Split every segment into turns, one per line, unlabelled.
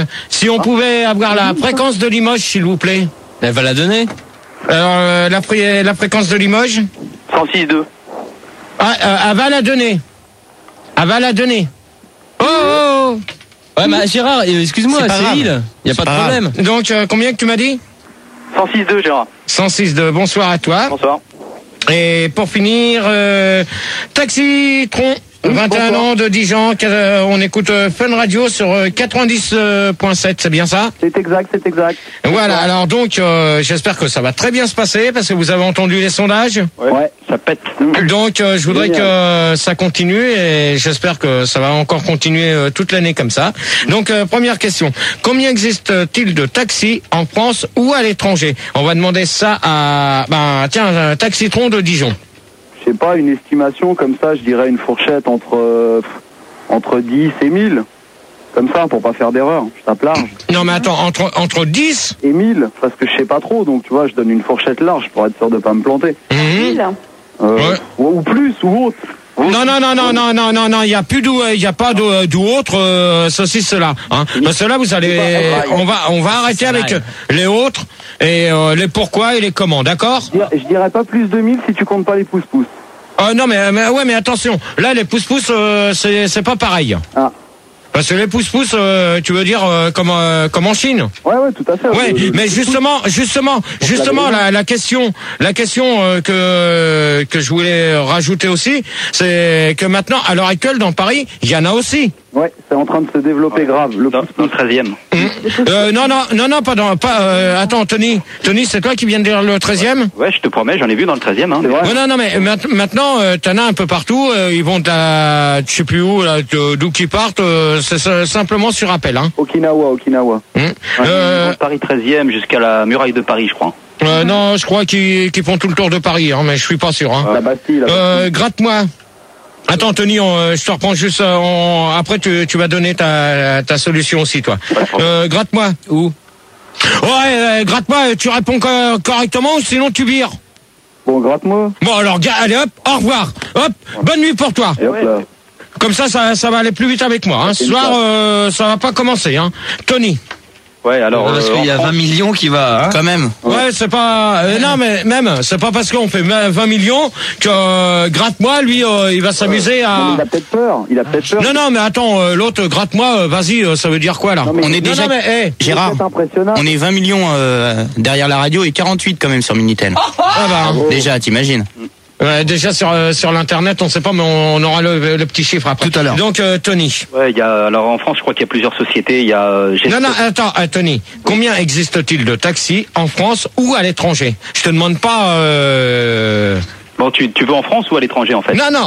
si on pouvait avoir la fréquence de Limoges, s'il vous plaît.
Elle va la donner.
Alors, la fréquence de Limoges
106.2.
Elle va la donner. Elle va la donner. Oh.
Ouais, mais Gérard, excuse-moi, c'est Lille. Il n'y a pas de problème.
Donc, combien que tu m'as dit
106.2, Gérard.
106.2. Bonsoir à toi.
Bonsoir.
Et pour finir, Taxitron. 21 ans de Dijon, on écoute Fun Radio sur 90.7, c'est bien ça?
C'est exact.
Voilà, alors donc j'espère que ça va très bien se passer parce que vous avez entendu les sondages.
Ouais, ça pète.
Donc je voudrais que ça continue et j'espère que ça va encore continuer toute l'année comme ça. Donc première question, combien existe-t-il de taxis en France ou à l'étranger? On va demander ça à un Taxitron de Dijon.
Je sais pas, une estimation comme ça, je dirais une fourchette entre 10 et 1000. Comme ça, pour pas faire d'erreur. Je tape large.
Non, mais attends, entre 10
et 1000, parce que je sais pas trop, donc tu vois, je donne une fourchette large pour être sûr de pas me planter.
Ouais.
Ou plus, ou autre.
Non, il y a plus d'où, il y a pas d'où autre, ceci, cela, hein. Parce que là, vous allez, on va arrêter avec les autres, et, les pourquoi et les comment, d'accord?
Je dirais pas plus de 1000 si tu comptes pas les pouces-pouces.
Non, mais attention. Là, les pouces-pouces, c'est pas pareil.
Ah.
Parce que les pouces-pouces, tu veux dire comme en Chine?
Ouais, tout à fait.
Ouais, mais justement, la question que je voulais rajouter aussi, c'est que maintenant, à l'heure actuelle, dans Paris, il y en a aussi.
Ouais, c'est en train de se développer grave.
Dans le 13e.
Attends, Tony, c'est toi qui viens de dire le 13e?
Ouais, je te promets, j'en ai vu dans le 13e. Hein.
Non, mais maintenant, t'en as un peu partout. Ils vont je sais plus où, là, d'où qu'ils partent. C'est simplement sur appel, hein.
Okinawa.
Paris 13e jusqu'à la muraille de Paris, je crois.
Non, je crois qu'ils font tout le tour de Paris, hein, mais je suis pas sûr. Hein.
La Bastille.
Gratte-moi. Attends, Tony, je te reprends juste. Après, tu vas donner ta solution aussi, toi. Gratte-moi. Où? Ouais, gratte-moi. Tu réponds correctement, ou sinon tu vires.
Bon, gratte-moi.
Bon, alors, allez, hop, au revoir. Hop, bonne nuit pour toi.
Et hop là.
Comme ça va aller plus vite avec moi. Hein. Ce soir, ça va pas commencer. Hein. Tony.
Ouais, alors.
Parce qu'il y a 20 millions qui va, hein, quand même.
Ouais, c'est pas. Non, mais même, c'est pas parce qu'on fait 20 millions que gratte-moi, lui, il va s'amuser à.
Non, il a peut-être peur.
Non, mais attends, l'autre gratte-moi, vas-y, ça veut dire quoi là?
On est déjà. Gérard, on est 20 millions derrière la radio et 48 quand même sur Minitel. Déjà, t'imagines?
Ouais, déjà sur l'internet, on sait pas, mais on aura le petit chiffre après.
Tout à l'heure.
Donc Tony.
Ouais, alors en France, je crois qu'il y a plusieurs sociétés. Il y a.
Non, attends, Tony. Combien existe-t-il de taxis en France ou à l'étranger? Je te demande pas.
Bon, tu veux en France ou à l'étranger en fait?
Non.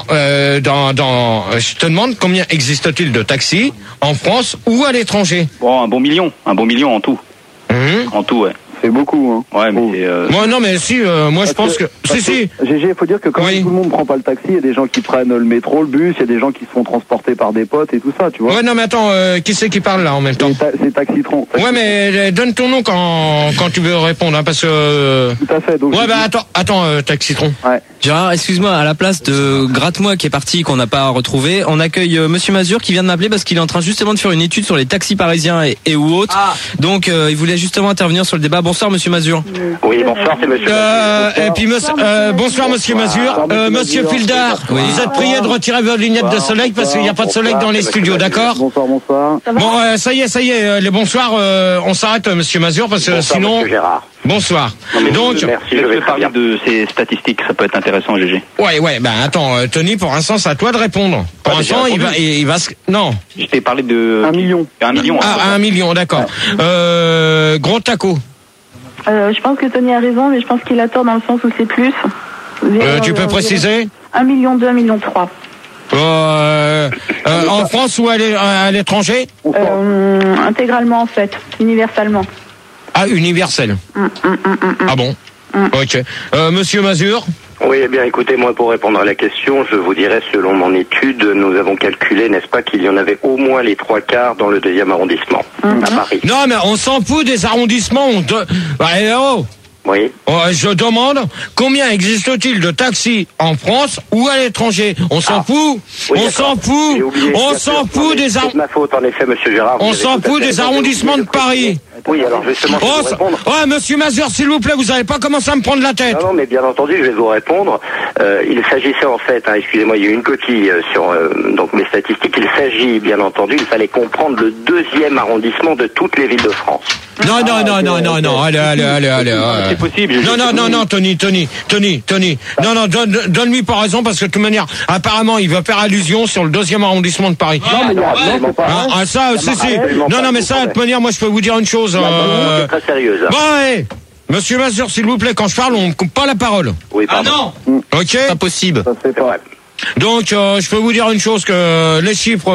Je te demande combien existe-t-il de taxis en France ou à l'étranger?
Bon, un bon million en tout. En tout, ouais.
C'est beaucoup, hein.
Ouais, mais
Moi, non, mais si, moi je pense que. Si.
GG, il faut dire que quand tout le monde prend pas le taxi, il y a des gens qui prennent le métro, le bus, il y a des gens qui se font transporter par des potes et tout ça, tu vois.
Ouais, non, mais attends, qui c'est qui parle là en même temps?
C'est Taxitron.
Ouais, mais donne ton nom quand tu veux répondre, hein, parce que.
Tout à fait, donc.
Ouais, attends, Taxitron.
Ouais.
Gérard, excuse-moi, à la place de Gratte-moi qui est parti, qu'on n'a pas retrouvé, on accueille Monsieur Mazur qui vient de m'appeler parce qu'il est en train justement de faire une étude sur les taxis parisiens et ou autres. Donc il voulait justement intervenir sur le débat. Bonsoir Monsieur Mazur.
Oui, bonsoir, c'est Monsieur Mazur.
Et puis bonsoir Monsieur Mazur. Monsieur Fildar, vous êtes prié de retirer vos lunettes de soleil parce qu'il n'y a pas de soleil dans les studios, d'accord?
Bonsoir.
Bon, ça y est, les bonsoirs, on s'arrête Monsieur Mazur parce que sinon.
Monsieur Gérard.
Bonsoir. Donc,
merci, je vais parler de ces statistiques, ça peut être intéressant, GG.
Ouais, attends, Tony, pour l'instant, c'est à toi de répondre. Pour l'instant, il va non.
Je t'ai parlé de
1 million.
1 million.
Ah, 1 million, d'accord. Gros taco.
Je pense que Tony a raison, mais je pense qu'il a tort dans le sens où c'est plus.
Tu peux préciser?
1 million 2, 1 million 3.
En France ou à l'étranger?
Intégralement en fait, universellement.
Ah, universel. Ah bon? Ok. Monsieur Mazur?
Oui, eh bien, écoutez, moi, pour répondre à la question, je vous dirais, selon mon étude, nous avons calculé, n'est-ce pas, qu'il y en avait au moins les 3/4 dans le 2e arrondissement, à Paris.
Non, mais on s'en fout des arrondissements.
Oui.
Je demande combien existe-t-il de taxis en France ou à l'étranger? On s'en fout.
Oui,
on s'en fout. On s'en fout des
C'est ma faute, en effet, monsieur Gérard.
On s'en fout des arrondissements de Paris.
Oui, alors justement, je vais vous répondre.
Ouais, monsieur Mazur, s'il vous plaît, vous n'allez pas commencer à me prendre la tête.
Non, mais bien entendu, je vais vous répondre. Il s'agissait en fait, excusez-moi, il y a eu une coquille sur donc mes statistiques. Il s'agit, bien entendu, il fallait comprendre le 2e arrondissement de toutes les villes de France.
Non, allez.
C'est possible.
Non, Tony. Non, donne-lui pas raison parce que de toute manière, apparemment, il va faire allusion sur le 2e arrondissement de Paris.
Non,
Ça, si. Non, mais ça, de toute manière, moi, je peux vous dire une chose.
C'est très sérieuse.
Ouais. Monsieur Mazur, s'il vous plaît, quand je parle, on me coupe pas la parole.
Oui, pardon.
Ok.
Pas possible.
Ça se fait pas.
Donc, je peux vous dire une chose, que les chiffres,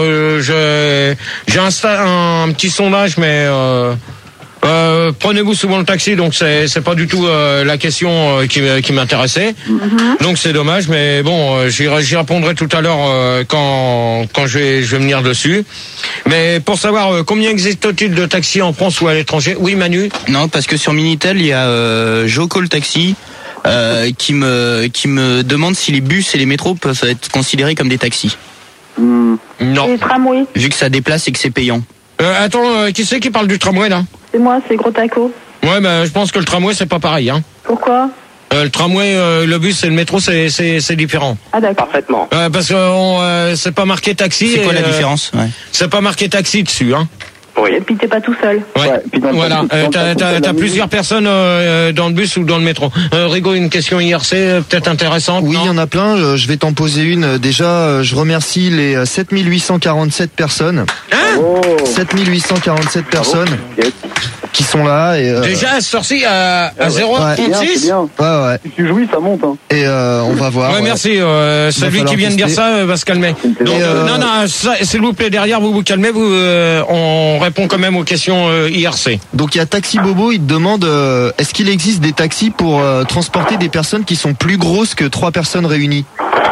j'ai un petit sondage, mais prenez-vous souvent le taxi, donc c'est pas du tout la question qui m'intéressait. Donc c'est dommage, mais bon, j'y répondrai tout à l'heure quand je vais venir dessus. Mais pour savoir combien existe-t-il de taxis en France ou à l'étranger? Oui, Manu.
Non, parce que sur Minitel, il y a Joco le taxi. Qui me demande si les bus et les métros peuvent être considérés comme des taxis.
Non.
Et les tramways.
Vu que ça déplace et que c'est payant.
Attends, qui c'est qui parle du tramway là?
C'est moi, c'est Gros Taco.
Ouais, je pense que le tramway c'est pas pareil, hein.
Pourquoi?
Le tramway, le bus et le métro c'est différent.
Ah d'accord.
Parfaitement.
Parce que c'est pas marqué taxi.
C'est quoi la différence? Ouais.
C'est pas marqué taxi dessus, hein.
Oui.
Et puis t'es pas tout seul.
Ouais.
Puis dans le
Voilà.
taxi,
T'as plusieurs personnes dans le bus ou dans le métro. Rigaud, une question IRC peut-être intéressante.
Oui,
non
il y en a plein. Je vais t'en poser une. Déjà, je remercie les 7847 personnes.
Hein?
7847 personnes qui sont là. Et,
Déjà, sorti à 0,36.
Ouais.
Si tu jouis, ça monte. Hein.
Et on va voir.
Ouais, merci. Celui qui vient de dire ça va se calmer. Donc, non, s'il vous plaît, derrière, vous calmez. On répond quand même aux questions IRC.
Donc il y a Taxi Bobo, il te demande est-ce qu'il existe des taxis pour transporter des personnes qui sont plus grosses que 3 personnes réunies?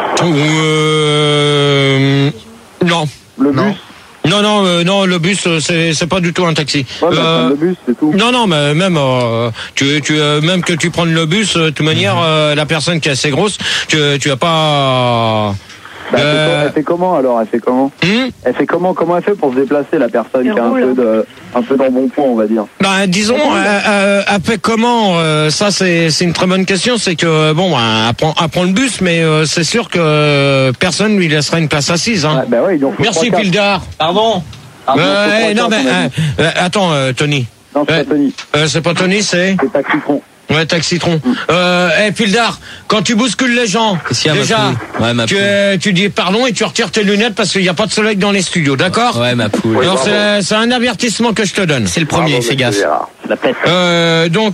Non.
Le bus.
Non, le bus c'est pas du tout un taxi.
Ouais, le bus, c'est tout.
Non, mais même même que tu prennes le bus, de toute manière, la personne qui est assez grosse, tu vas pas.
Elle fait comment alors? Elle fait comment? Elle fait comment? Comment elle fait pour se déplacer, la personne qui a un peu d'embonpoint, on va dire?
Disons, elle fait comment? Ça c'est une très bonne question. C'est que bon, elle prend le bus, mais c'est sûr que personne lui laissera une place assise. Hein.
Ouais, donc
merci Pildar.
Pardon.
Non mais attends, Tony.
Non, c'est pas Tony.
C'est pas Tony, c'est
Taxitron.
Ouais, Taxitron. Pildar, quand tu bouscules les gens, déjà, tu dis pardon et tu retires tes lunettes parce qu'il n'y a pas de soleil dans les studios, d'accord?
Ouais, ma poule.
Alors c'est un avertissement que je te donne.
C'est le premier, fais gaffe.
Donc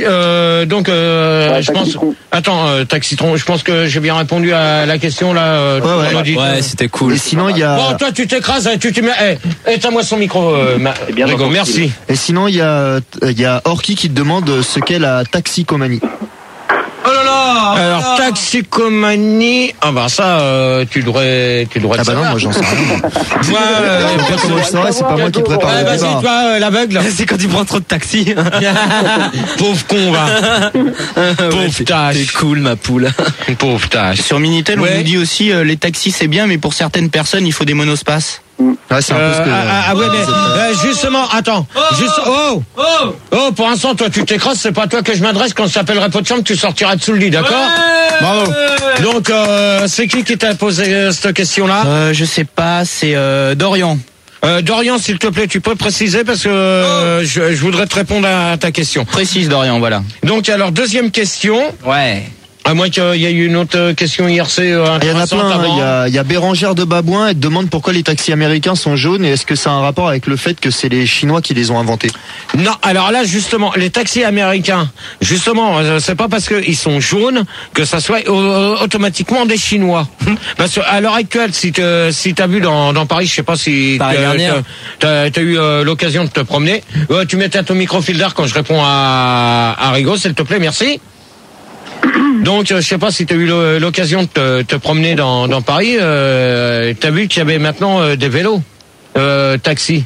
je pense. Attends, Taxitron, je pense que j'ai bien répondu à la question là.
Ouais, c'était cool.
Et sinon il y a.
Bon, toi tu t'écrases, tu te mets. Éteins-moi son micro, Rigaud, merci.
Et sinon il y a Orki qui te demande ce qu'est la taxicomanie.
Oh là là.
Alors taxicomanie, ça tu devrais
Ah bah non, moi j'en sais rien. Comment je saurais, c'est pas moi qui prépare le
débat. Vas-y, toi, l'aveugle.
C'est quand tu prends trop de taxi.
Pauvre con, va. Pauvre tâche.
C'est cool, ma poule.
Pauvre tâche.
Sur Minitel, on nous dit aussi les taxis c'est bien, mais pour certaines personnes, il faut des monospaces.
Ouais, c'est un peu ce que...
ouais, mais justement, attends. Pour l'instant, toi, tu t'écrases, c'est pas à toi que je m'adresse. Quand ça s'appellerait pas de chambre, tu sortiras dessous le lit, d'accord? Bravo. Donc, c'est qui t'a posé cette question-là?
Je sais pas, c'est Dorian.
Dorian, s'il te plaît, tu peux préciser parce que je voudrais te répondre à ta question.
Précise, Dorian, voilà.
Donc, alors, deuxième question.
Ouais.
À moins qu'il y ait eu une autre question IRC intéressante.
Il y en a plein. Il y a Bérangère de Babouin. Elle te demande pourquoi les taxis américains sont jaunes et est-ce que ça a un rapport avec le fait que c'est les Chinois qui les ont inventés?
Non, alors là justement, les taxis américains, justement, c'est pas parce qu'ils sont jaunes que ça soit automatiquement des Chinois. Parce qu'à l'heure actuelle, si t'as vu dans Paris, je sais pas si t'as eu l'occasion de te promener, tu mettais à ton micro Pildar quand je réponds à Rigaud, s'il te plaît, merci. Donc, je sais pas si tu as eu l'occasion de te promener dans Paris. T'as vu qu'il y avait maintenant des vélos taxis.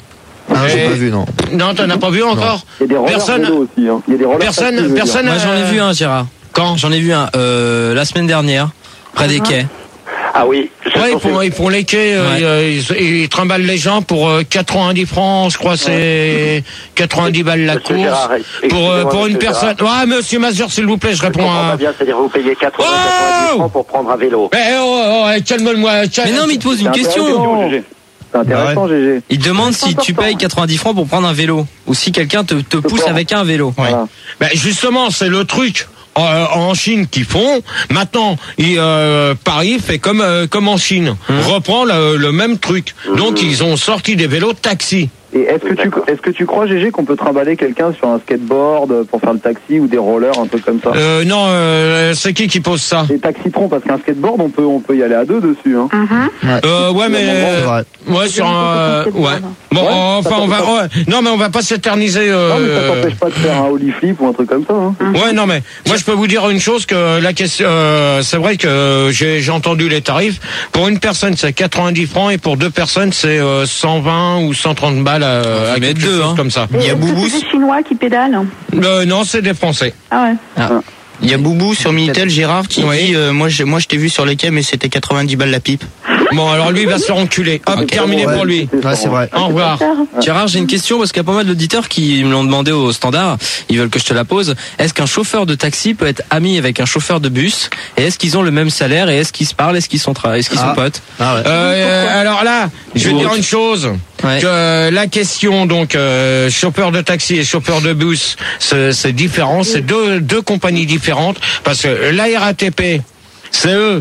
Ah, j'ai pas vu, non.
Non, t'en as pas vu encore?
Il y a des rollers vélo aussi, hein. Il y a des rollers taxis, je veux dire.
Personne.
Moi j'en ai vu un, Gérard.
Quand?
J'en ai vu un la semaine dernière, près des quais.
Ah oui.
Ouais, ils font les quais, ils trimballent les gens pour 90 francs, je crois, c'est 90 balles la
Monsieur
course.
Gérard,
Pour une personne. Ouais, monsieur Mazur, s'il vous plaît, je réponds à.
Bien, c'est-à-dire vous payez 90 francs pour prendre un vélo.
Calme-moi.
Mais non, mais il te pose une question.
C'est intéressant, GG.
Il te demande si tu payes 90 francs pour prendre un vélo ou si quelqu'un te pousse avec un vélo.
Ouais. Ben justement, c'est le truc. En Chine qu'ils font. Maintenant, Paris fait comme en Chine, reprend le même truc. Donc ils ont sorti des vélos taxi.
Et est-ce que tu crois, GG, qu'on peut trimballer quelqu'un sur un skateboard pour faire le taxi ou des rollers, un truc comme ça?
Non, c'est qui pose ça?
Des taxitron, parce qu'un skateboard, on peut y aller à deux dessus, hein.
Ouais, mais ouais, sur un ouais. Bon, enfin on va non mais on va pas s'éterniser
Non, mais ça t'empêche pas de faire un ollie flip ou un truc comme ça, hein.
Ouais, non mais moi je peux vous dire une chose, que la question c'est vrai que j'ai entendu les tarifs. Pour une personne, c'est 90 francs et pour deux personnes, c'est 120 ou 130 balles à quelque chose comme ça.
Il y a Boubou. C'est des Chinois qui pédalent.
Non, c'est des Français.
Ah ouais.
Il y a Boubou sur Minitel, Gérard, qui dit moi je t'ai vu sur les quais, mais c'était 90 balles la pipe.
Bon, alors lui il va se faire enculer. Hop, terminé pour lui.
Ouais, c'est vrai.
Au revoir.
Gérard, j'ai une question parce qu'il y a pas mal d'auditeurs qui me l'ont demandé au standard. Ils veulent que je te la pose. Est-ce qu'un chauffeur de taxi peut être ami avec un chauffeur de bus? Et est-ce qu'ils ont le même salaire? Et est-ce qu'ils se parlent? Est-ce qu'ils sont potes?
Alors là, je vais dire une chose.
Ouais.
Que la question donc chauffeur de taxi et chauffeur de bus, c'est différent. C'est deux compagnies différentes parce que la RATP, c'est eux,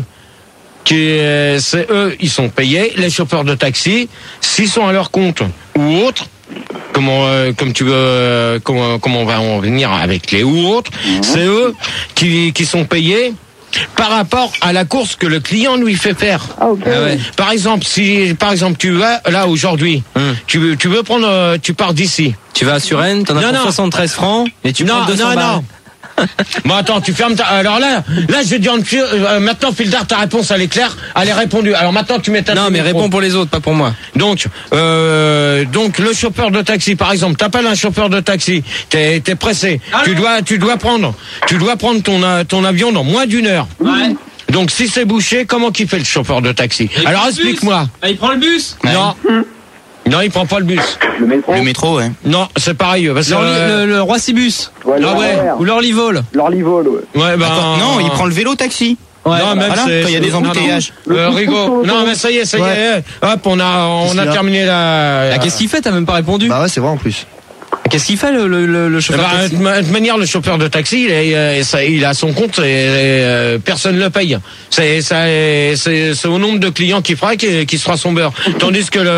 ils sont payés. Les chauffeurs de taxi, s'ils sont à leur compte ou autres, comme tu veux, comment on va en venir avec les ou autres, c'est eux qui sont payés par rapport à la course que le client lui fait faire.
Ah, ok.
Par exemple, si tu vas là aujourd'hui, tu veux prendre, tu pars d'ici.
Tu vas à Suresnes, t'en as pour 73 francs et tu prends 200 balles.
Bon attends, tu fermes alors là je vais dire maintenant Fildar, ta réponse elle est claire, elle est répondue. Alors maintenant tu mets ta
Non mais réponds pour les autres, pas pour moi.
Donc le chauffeur de taxi par exemple, t'appelles un chauffeur de taxi, t'es pressé, tu dois prendre ton avion dans moins d'une heure. Ouais. Donc si c'est bouché, comment qu'il fait le chauffeur de taxi? Alors explique-moi.
Il prend le bus?
Non. Non, il prend pas le bus.
Le métro, ouais.
Non, c'est pareil.
Le Roissy-Bus.
Ouais,
Ou l'Orlyvol.
L'Orlyvol, ouais.
Ouais,
non, il prend le vélo taxi.
Ouais,
non, même
quand il y a des embouteillages.
Rigaud. Non, mais ça y est. Hop, on a terminé la.
Qu'est-ce qu'il fait? T'as même pas répondu.
Bah ouais, c'est vrai en plus.
Qu'est-ce qu'il fait le chauffeur de taxi?
De manière, le chauffeur de taxi, il a son compte et personne ne le paye. C'est au nombre de clients qu'il fera qui sera son beurre. Tandis que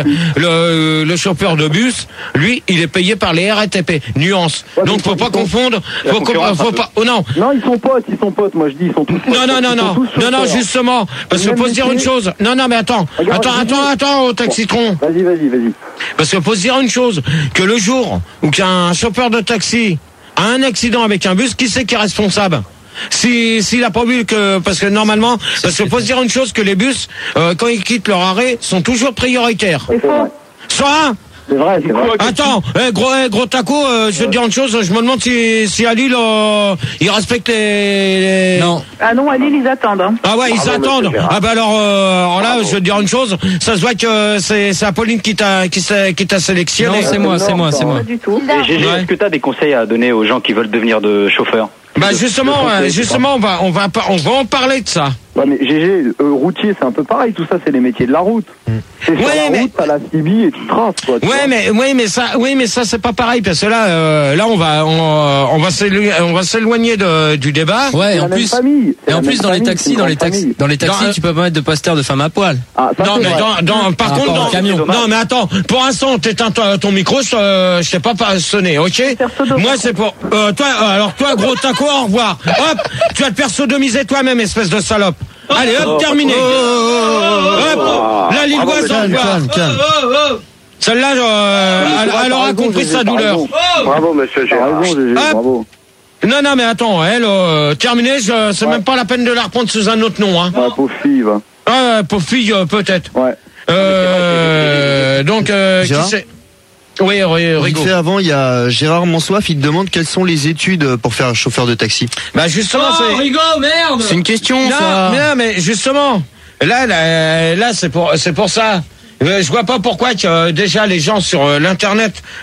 le chauffeur de bus, lui, il est payé par les RATP. Nuance. Donc faut pas confondre. Faut pas. Oh non.
Non, ils sont potes. Moi je dis ils sont tous potes.
Non, justement. Parce que faut se dire une chose. Non, mais attends, au taxitron.
Vas-y.
Parce que faut se dire une chose, que le jour où qu'un chauffeur de taxi a un accident avec un bus, qui c'est qui est responsable? S'il a pas vu parce que normalement, parce que faut se dire une chose, que les bus, quand ils quittent leur arrêt, sont toujours prioritaires. Soit
C'est vrai.
Attends, gros taco, je vais te dire une chose, je me demande si à Lille, ils respectent les...
Non.
Ah non, à Lille, ils attendent. Hein.
Ah ouais, ils attendent. Ah bah alors là, je vais te dire une chose, ça se voit que c'est Apolline qui t'a sélectionné.
Non, c'est moi.
Pas du tout.
Et GG, est-ce que tu as des conseils à donner aux gens qui veulent devenir de chauffeurs?
Bah justement, on va en parler de ça.
Ouais, mais GG, routier, c'est un peu pareil. Tout ça, c'est les métiers de la route. C'est sur la route, t'as la CB et tu traces, quoi.
Mais ça, c'est pas pareil parce que là, on va s'éloigner du débat.
Ouais, en plus dans les taxis, tu peux pas mettre de poster de femme à poil.
Ah,
non, mais par contre, dans le camion. Non, mais attends, pour l'instant, t'éteins ton micro, je t'ai pas sonné, ok? Moi, c'est pour toi. Alors toi, gros taco, au revoir. Hop, tu vas te faire sodomiser toi-même, espèce de salope. Allez, hop, terminé. Hop, la Lilloise, au revoir. Celle-là, elle aura compris sa douleur.
Bravo, monsieur Gérard.
Bravo.
Non, mais attends, elle, terminé, c'est même pas la peine de la reprendre sous un autre nom, hein.
Ouais, pauvre fille, va.
Ah, pauvre fille, peut-être.
Ouais.
Donc, qui c'est? Oui, Rigaud.
Vite fait avant, il y a Gérard Monsoif, il te demande quelles sont les études pour faire un chauffeur de taxi.
Bah justement,
Oh, Rigaud, merde!
C'est une question,
non,
ça.
mais justement, là, c'est pour ça. Je vois pas pourquoi que déjà les gens sur l'internet